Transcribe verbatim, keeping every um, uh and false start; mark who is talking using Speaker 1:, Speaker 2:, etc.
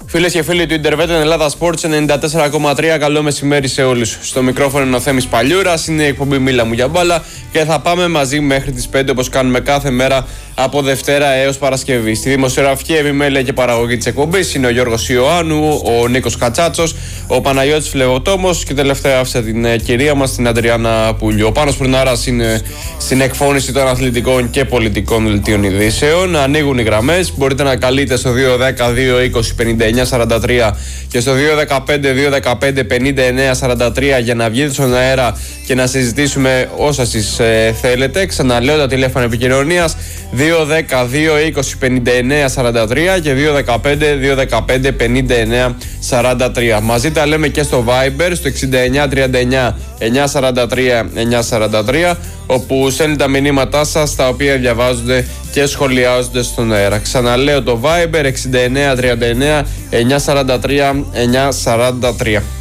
Speaker 1: Φίλες και φίλοι του Ιντερβέτ Ελλάδα Sports ενενήντα τέσσερα κόμμα τρία, καλό μεσημέρι σε όλους. Στο μικρόφωνο είναι ο Θέμης Παλιούρας, είναι η εκπομπή Μίλα μου για μπάλα και θα πάμε μαζί μέχρι τις πέντε όπως κάνουμε κάθε μέρα από Δευτέρα έως Παρασκευή. Στη δημοσιογραφική επιμέλεια και παραγωγή της εκπομπής είναι ο Γιώργος Ιωάννου, ο Νίκος Κατσάτσος, ο Παναγιώτης Φλεγοτόμος και τελευταία άφησα την ε, κυρία μας, την Αντριάννα Πουλιού. Ο Πάνος Πρινάρας είναι στην εκφώνηση των αθλητικών και πολιτικών δελτίων ειδήσεων. Ανοίγουν οι γραμμές, μπορείτε να καλείτε στο δύο δέκα δύο είκοσι πενήντα εννιά σαράντα τρία και στο δύο δεκαπέντε δύο δεκαπέντε πενήντα εννιά σαράντα τρία για να βγείτε στον αέρα και να συζητήσουμε όσα εσείς ε, θέλετε. Ξαναλέω τα τηλέφωνα επικοινωνίας δύο δέκα δύο είκοσι πενήντα εννιά σαράντα τρία και δύο δεκαπέντε δύο δεκαπέντε πενήντα εννιά σαράντα τρία. Μαζί τα λέμε και στο Viber στο εξήντα εννιά τριάντα εννιά εννιά σαράντα τρία εννιά σαράντα τρία, όπου στέλνετε τα μηνύματά σας τα οποία διαβάζονται και σχολιάζονται στον αέρα. Ξαναλέω το Viber εξήντα εννιά τριάντα εννιά εννιά σαράντα τρία εννιά σαράντα τρία.